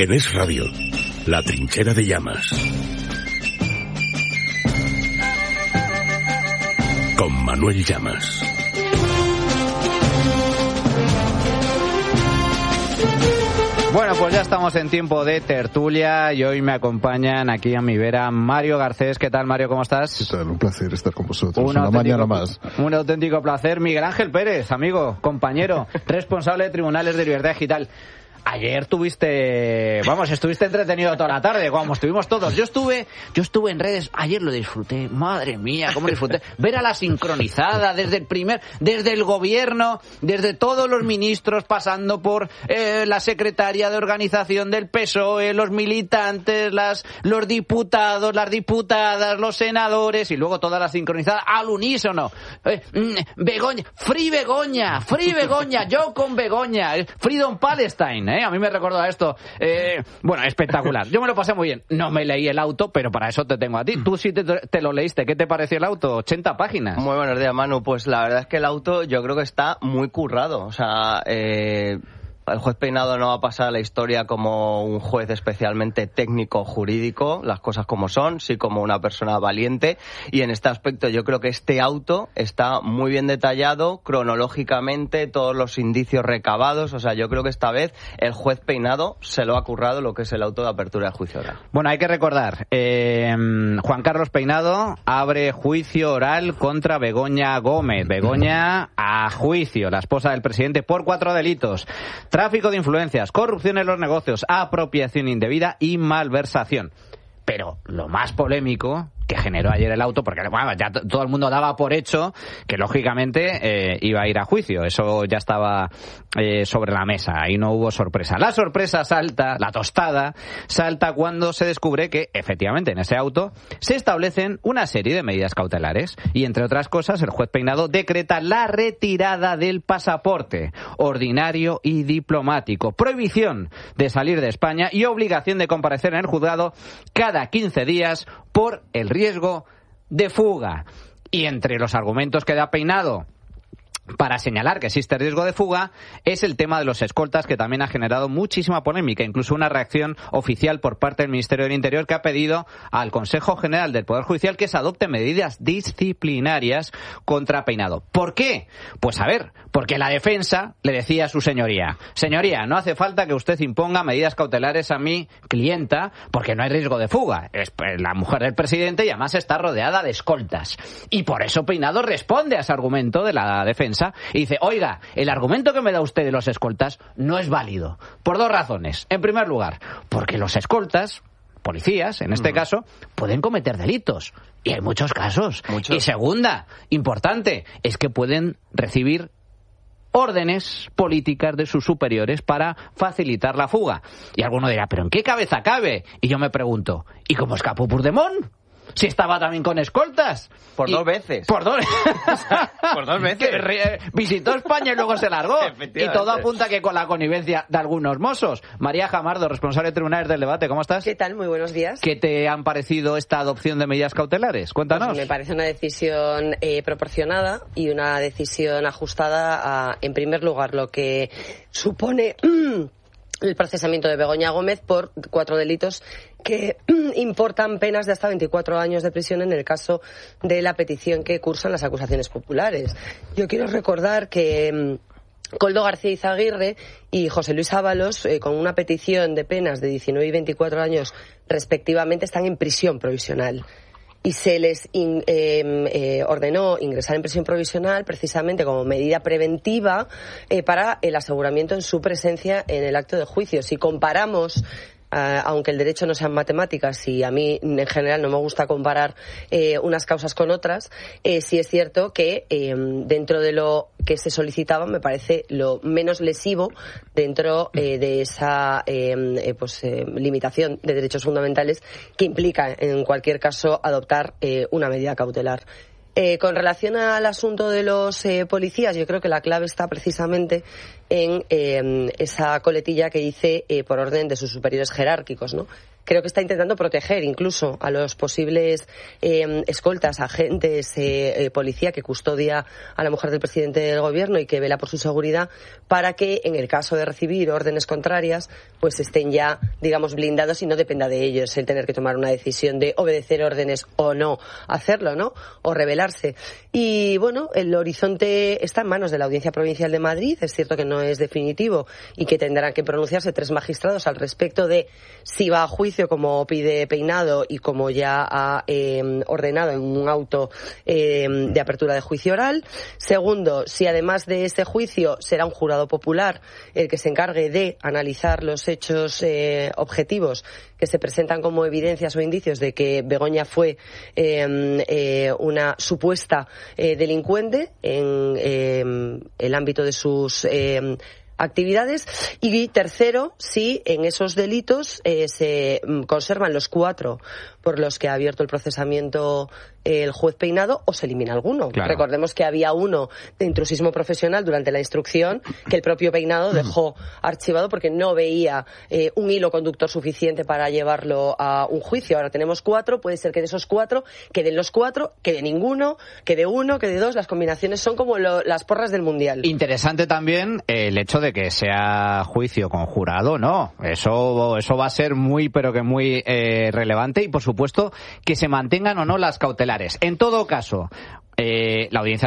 En Es Radio, La Trinchera de Llamas. Con Manuel Llamas. Bueno, pues ya estamos en tiempo de tertulia y hoy me acompañan aquí a mi vera Mario Garcés. ¿Qué tal, Mario? ¿Cómo estás? ¿Qué tal? Un placer estar con vosotros. Una mañana más. Un auténtico placer. Miguel Ángel Pérez, amigo, compañero, responsable de Tribunales de Libertad Digital. Ayer estuviste entretenido toda la tarde, como estuvimos todos. Yo estuve en redes, ayer lo disfruté, madre mía, cómo disfruté. Ver a la sincronizada desde el gobierno, desde todos los ministros, pasando por la secretaria de organización del PSOE, los militantes, los diputados, las diputadas, los senadores, y luego toda la sincronizada al unísono. Begoña, Free Begoña, yo con Begoña, Freedom Palestine. A mí me recordó a esto. Bueno, espectacular. Yo me lo pasé muy bien. No me leí el auto, pero para eso te tengo a ti. Tú sí te lo leíste. ¿Qué te pareció el auto? 80 páginas. Muy buenos días, Manu. Pues la verdad es que el auto yo creo que está muy currado. O sea, el juez Peinado no va a pasar a la historia como un juez especialmente técnico jurídico, las cosas como son, sí como una persona valiente, y en este aspecto yo creo que este auto está muy bien detallado cronológicamente, todos los indicios recabados. O sea, yo creo que esta vez el juez Peinado se lo ha currado lo que es el auto de apertura de juicio oral. Bueno, hay que recordar, Juan Carlos Peinado abre juicio oral contra Begoña Gómez. Begoña a juicio, la esposa del presidente, por 4 delitos. Tráfico de influencias, corrupción en los negocios, apropiación indebida y malversación. Pero lo más polémico que generó ayer el auto, porque bueno, ya todo el mundo daba por hecho que lógicamente iba a ir a juicio, eso ya estaba sobre la mesa, ahí no hubo sorpresa. La sorpresa salta, la tostada salta cuando se descubre que efectivamente en ese auto se establecen una serie de medidas cautelares y entre otras cosas el juez Peinado decreta la retirada del pasaporte ordinario y diplomático, prohibición de salir de España y obligación de comparecer en el juzgado cada 15 días por el riesgo de fuga. Y entre los argumentos que da Peinado para señalar que existe riesgo de fuga es el tema de los escoltas, que también ha generado muchísima polémica, incluso una reacción oficial por parte del Ministerio del Interior, que ha pedido al Consejo General del Poder Judicial que se adopten medidas disciplinarias contra Peinado. ¿Por qué? Pues a ver, porque la defensa le decía a su señoría, no hace falta que usted imponga medidas cautelares a mi clienta porque no hay riesgo de fuga. Es la mujer del presidente y además está rodeada de escoltas. Y por eso Peinado responde a ese argumento de la defensa y dice, oiga, el argumento que me da usted de los escoltas no es válido, por 2 razones. En primer lugar, porque los escoltas, policías en este caso, pueden cometer delitos, y hay muchos casos. Y segunda, importante, es que pueden recibir órdenes políticas de sus superiores para facilitar la fuga. Y alguno dirá, ¿pero en qué cabeza cabe? Y yo me pregunto, ¿y cómo escapó Puigdemont? Si estaba también con escoltas. Por 2 veces. Por 2 veces. Que visitó España y luego se largó. Y todo apunta que con la connivencia de algunos mozos. María Jamardo, responsable de Tribunales del Debate, ¿cómo estás? ¿Qué tal? Muy buenos días. ¿Qué te han parecido esta adopción de medidas cautelares? Cuéntanos. Pues me parece una decisión proporcionada y una decisión ajustada a, en primer lugar, lo que supone el procesamiento de Begoña Gómez por 4 delitos que importan penas de hasta 24 años de prisión en el caso de la petición que cursan las acusaciones populares. Yo quiero recordar que Koldo García Izaguirre y José Luis Ábalos, con una petición de penas de 19 y 24 años respectivamente, están en prisión provisional. Y se les ordenó ingresar en prisión provisional precisamente como medida preventiva para el aseguramiento en su presencia en el acto de juicio. Si comparamos, aunque el derecho no sean matemáticas y a mí en general no me gusta comparar unas causas con otras, sí es cierto que dentro de lo que se solicitaba me parece lo menos lesivo dentro de esa limitación de derechos fundamentales que implica en cualquier caso adoptar una medida cautelar. Con relación al asunto de los policías, yo creo que la clave está precisamente en esa coletilla que dice por orden de sus superiores jerárquicos, ¿no? creo que está intentando proteger incluso a los posibles escoltas, agentes, policía que custodia a la mujer del presidente del gobierno y que vela por su seguridad, para que en el caso de recibir órdenes contrarias pues estén ya, digamos, blindados y no dependa de ellos el tener que tomar una decisión de obedecer órdenes o no hacerlo, ¿no? O rebelarse. Y bueno, el horizonte está en manos de la Audiencia Provincial de Madrid. Es cierto que no es definitivo y que tendrán que pronunciarse 3 magistrados al respecto de si va a juicio como pide Peinado y como ya ha ordenado en un auto de apertura de juicio oral. Segundo, si además de ese juicio será un jurado popular el que se encargue de analizar los hechos objetivos que se presentan como evidencias o indicios de que Begoña fue una supuesta delincuente en el ámbito de sus actividades. Y tercero, si en esos delitos se conservan los 4 por los que ha abierto el procesamiento el juez Peinado, o se elimina alguno. Claro. Recordemos que había uno de intrusismo profesional durante la instrucción que el propio Peinado dejó archivado porque no veía un hilo conductor suficiente para llevarlo a un juicio. Ahora tenemos 4, puede ser que de esos 4 queden los 4, quede ninguno, quede 1, quede 2, las combinaciones son como las porras del Mundial. Interesante también el hecho de que sea juicio con jurado, ¿no? Eso va a ser muy, pero que muy relevante, y por supuesto que se mantengan o no las cautelares. En todo caso, la audiencia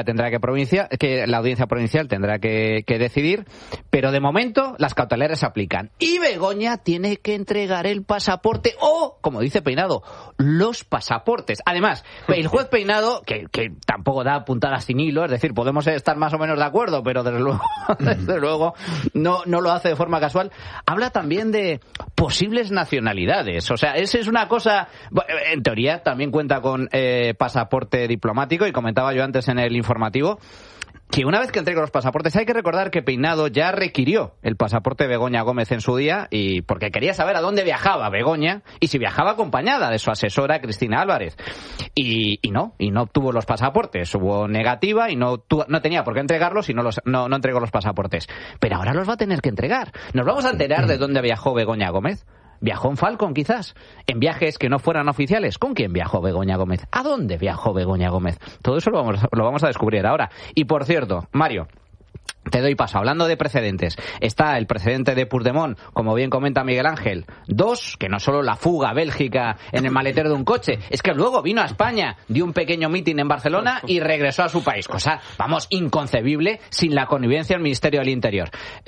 provincial tendrá que decidir, pero de momento las cautelares se aplican y Begoña tiene que entregar el pasaporte o, como dice Peinado, los pasaportes. Además, el juez Peinado, que tampoco da puntadas sin hilo, es decir, podemos estar más o menos de acuerdo, pero desde luego no lo hace de forma casual, habla también de posibles nacionalidades. O sea, esa es una cosa, en teoría también cuenta con pasaporte diplomático, y comentaba yo antes en el informativo que una vez que entregue los pasaportes, hay que recordar que Peinado ya requirió el pasaporte de Begoña Gómez en su día, y porque quería saber a dónde viajaba Begoña y si viajaba acompañada de su asesora Cristina Álvarez, y no obtuvo los pasaportes, hubo negativa y no tenía por qué entregarlos y no entregó los pasaportes, pero ahora los va a tener que entregar. Nos vamos a enterar de dónde viajó Begoña Gómez. ¿Viajó en Falcon, quizás? ¿En viajes que no fueran oficiales? ¿Con quién viajó Begoña Gómez? ¿A dónde viajó Begoña Gómez? Todo eso lo vamos a descubrir ahora. Y por cierto, Mario, te doy paso. Hablando de precedentes, está el precedente de Puigdemont, como bien comenta Miguel Ángel. 2, que no solo la fuga a Bélgica en el maletero de un coche, es que luego vino a España, dio un pequeño mitin en Barcelona y regresó a su país. Cosa, vamos, inconcebible sin la connivencia del Ministerio del Interior.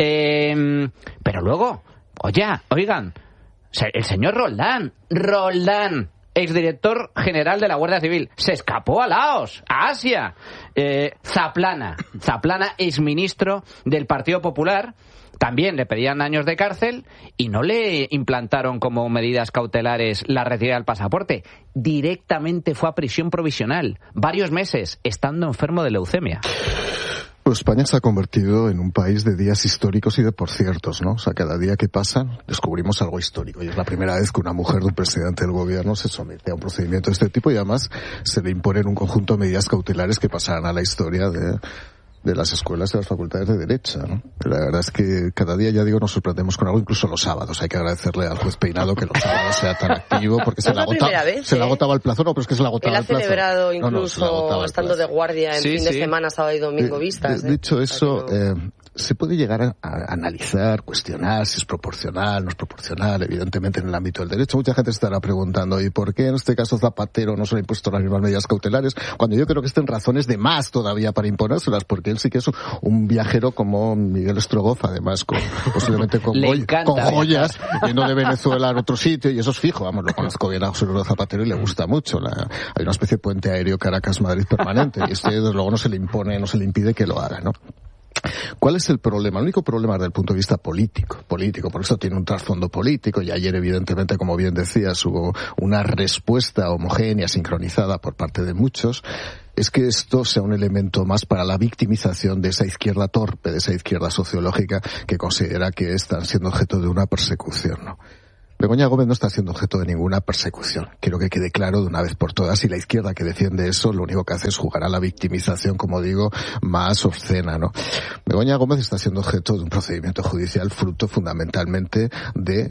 Pero luego, oigan, el señor Roldán, exdirector general de la Guardia Civil, se escapó a Laos, a Asia. Zaplana, exministro del Partido Popular, también le pedían años de cárcel y no le implantaron como medidas cautelares la retirada del pasaporte. Directamente fue a prisión provisional, varios meses, estando enfermo de leucemia. Pues España se ha convertido en un país de días históricos y de por ciertos, ¿no? O sea, cada día que pasa descubrimos algo histórico, y es la primera vez que una mujer de un presidente del gobierno se somete a un procedimiento de este tipo, y además se le imponen un conjunto de medidas cautelares que pasarán a la historia de las escuelas y las facultades de Derecho, ¿no? La verdad es que cada día, ya digo, nos sorprendemos con algo, incluso los sábados. Hay que agradecerle al juez Peinado que los sábados sea tan activo, porque se le agotaba el plazo. No, pero es que se le agotaba el plazo. Él ha celebrado incluso estando de guardia en fin de semana, sábado y domingo vistas. Dicho eso, se puede llegar a analizar, cuestionar si es proporcional, no es proporcional, evidentemente en el ámbito del derecho. Mucha gente estará preguntando, ¿y por qué en este caso Zapatero no se le ha impuesto las mismas medidas cautelares? Cuando yo creo que estén razones de más todavía para imponérselas, porque él sí que es un viajero como Miguel Strogoff, además posiblemente con joyas, yendo de Venezuela a otro sitio, y eso es fijo, vamos, lo conozco bien a José Luis Zapatero y le gusta mucho. Hay una especie de puente aéreo Caracas-Madrid permanente, y desde luego no se le impone, no se le impide que lo haga, ¿no? ¿Cuál es el problema? El único problema desde el punto de vista político, por eso tiene un trasfondo político, y ayer evidentemente, como bien decías, hubo una respuesta homogénea, sincronizada por parte de muchos, es que esto sea un elemento más para la victimización de esa izquierda torpe, de esa izquierda sociológica que considera que están siendo objeto de una persecución, ¿no? Begoña Gómez no está siendo objeto de ninguna persecución. Quiero que quede claro de una vez por todas, y la izquierda que defiende eso lo único que hace es jugar a la victimización, como digo, más obscena, ¿no? Begoña Gómez está siendo objeto de un procedimiento judicial fruto fundamentalmente de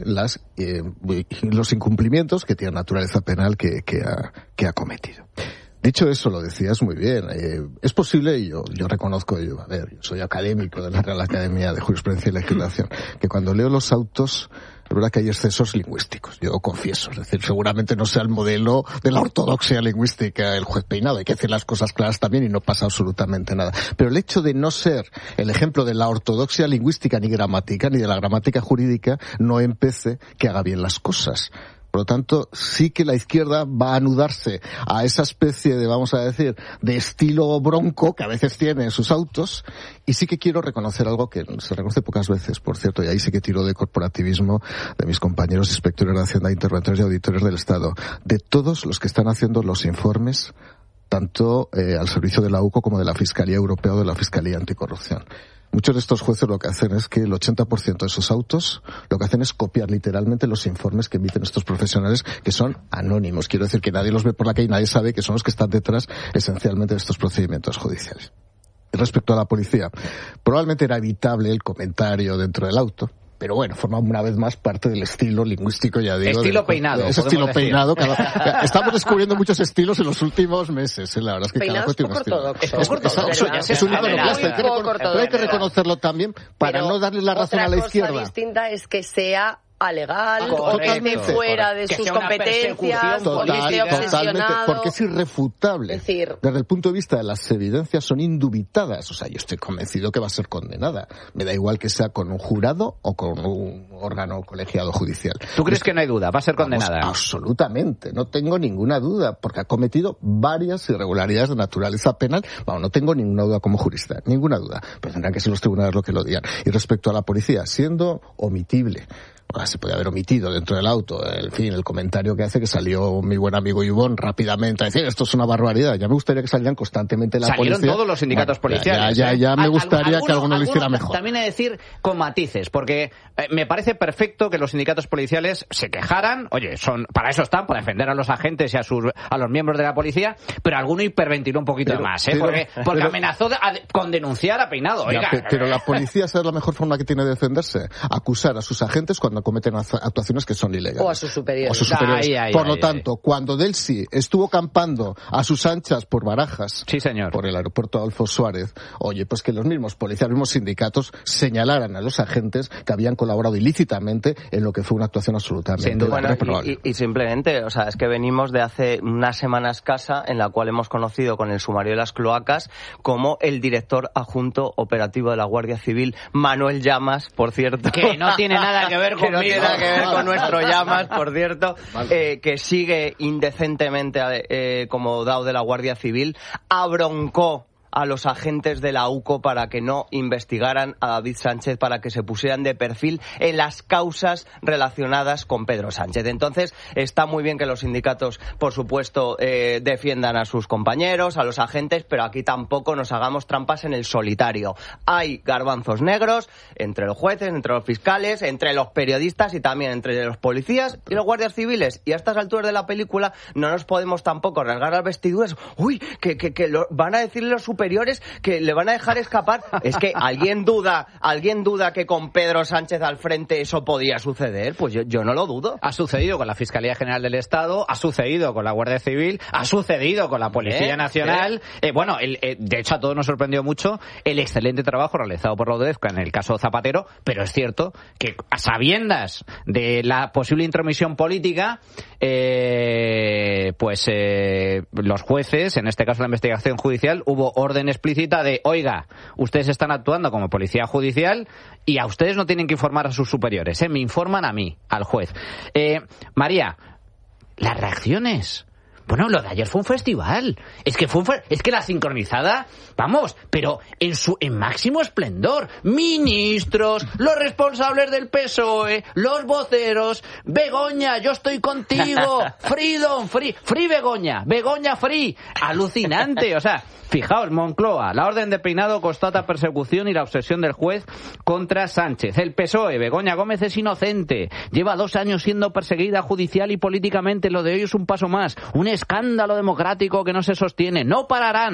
los incumplimientos que tiene naturaleza penal que ha cometido. Dicho eso, lo decías muy bien, es posible, y yo reconozco, yo soy académico de la Real Academia de Jurisprudencia y Legislación, que cuando leo los autos, es verdad que hay excesos lingüísticos, yo confieso, es decir, seguramente no sea el modelo de la ortodoxia lingüística el juez Peinado, hay que decir las cosas claras también y no pasa absolutamente nada. Pero el hecho de no ser el ejemplo de la ortodoxia lingüística ni gramática, ni de la gramática jurídica, no empece que haga bien las cosas. Por lo tanto, sí que la izquierda va a anudarse a esa especie de, vamos a decir, de estilo bronco que a veces tiene en sus autos, y sí que quiero reconocer algo que se reconoce pocas veces, por cierto, y ahí sí que tiro de corporativismo de mis compañeros inspectores de Hacienda, interventores y auditores del Estado, de todos los que están haciendo los informes, tanto al servicio de la UCO como de la Fiscalía Europea o de la Fiscalía Anticorrupción. Muchos de estos jueces lo que hacen es que el 80% de sus autos lo que hacen es copiar literalmente los informes que emiten estos profesionales, que son anónimos. Quiero decir que nadie los ve por la calle y nadie sabe que son los que están detrás esencialmente de estos procedimientos judiciales. Y respecto a la policía, probablemente era evitable el comentario dentro del auto. Pero bueno, forma una vez más parte del estilo lingüístico, ya digo. Estilo Peinado. Ese estilo Peinado. Estamos descubriendo muchos estilos en los últimos meses. La verdad es que Peinado cada cuestión es poco ortodoxo. Es un iconoclasta. Pero hay que reconocerlo también para no darle la razón a la izquierda. Otra cosa distinta es que sea alegal, totalmente fuera de sus competencias, totalmente, porque es irrefutable. Desde el punto de vista de las evidencias son indubitadas. O sea, yo estoy convencido que va a ser condenada. Me da igual que sea con un jurado o con un órgano colegiado judicial. ¿Tú crees que no hay duda? ¿Va a ser condenada? Absolutamente, no tengo ninguna duda, porque ha cometido varias irregularidades de naturaleza penal. Bueno, no tengo ninguna duda como jurista, ninguna duda. Pero tendrán que ser los tribunales lo que lo digan. Y respecto a la policía, siendo omitible, se puede haber omitido dentro del auto, en fin, el comentario que hace, que salió mi buen amigo Ivón rápidamente a decir esto es una barbaridad. Ya me gustaría que salieran constantemente la policía. Salieron todos los sindicatos policiales. Ya me gustaría que alguno lo hiciera mejor. También he de decir con matices, porque me parece perfecto que los sindicatos policiales se quejaran. Oye, para eso están, para defender a los agentes y a los miembros de la policía, pero alguno hiperventiló un poquito más, porque amenazó con denunciar a Peinado. Oiga. Pero la policía, ¿sabes la mejor forma que tiene de defenderse? Acusar a sus agentes cuando cometen actuaciones que son ilegales. O a sus superiores. Por lo tanto, cuando Delcy estuvo campando a sus anchas por Barajas, sí, señor, por el aeropuerto Adolfo Suárez, oye, pues que los mismos policías, los mismos sindicatos señalaran a los agentes que habían colaborado ilícitamente en lo que fue una actuación absolutamente reprobable. Y simplemente, o sea, es que venimos de hace una semana escasa en la cual hemos conocido con el sumario de las cloacas como el director adjunto operativo de la Guardia Civil, Manuel Llamas, por cierto, que no tiene nada que ver con no tiene nada que ver con nuestro Llamas, por cierto, que sigue indecentemente como DAO de la Guardia Civil, abroncó a los agentes de la UCO para que no investigaran a David Sánchez, para que se pusieran de perfil en las causas relacionadas con Pedro Sánchez. Entonces, está muy bien que los sindicatos, por supuesto, defiendan a sus compañeros, a los agentes, pero aquí tampoco nos hagamos trampas en el solitario. Hay garbanzos negros entre los jueces, entre los fiscales, entre los periodistas y también entre los policías y los guardias civiles. Y a estas alturas de la película no nos podemos tampoco rasgar las vestiduras. Uy, que van a decirle los superiores que le van a dejar escapar. Es que alguien duda que con Pedro Sánchez al frente eso podía suceder. Pues yo no lo dudo. Ha sucedido con la Fiscalía General del Estado, ha sucedido con la Guardia Civil, ha sucedido con la Policía Nacional. De hecho, a todos nos sorprendió mucho el excelente trabajo realizado por la UDEFCA en el caso Zapatero, pero es cierto que a sabiendas de la posible intromisión política, los jueces, en este caso la investigación judicial, hubo orden explícita de, oiga, ustedes están actuando como policía judicial y a ustedes no tienen que informar a sus superiores, me informan a mí, al juez. María, las reacciones Bueno, lo de ayer fue un festival. Es que la sincronizada, vamos, pero en máximo esplendor. Ministros, los responsables del PSOE, los voceros, Begoña, yo estoy contigo, Freedom, free Begoña, free. Alucinante, o sea, fijaos, Moncloa, la orden de peinado constata persecución y la obsesión del juez contra Sánchez. El PSOE, Begoña Gómez es inocente, lleva 2 años siendo perseguida judicial y políticamente, lo de hoy es un paso más, un escándalo democrático que no se sostiene, no pararán.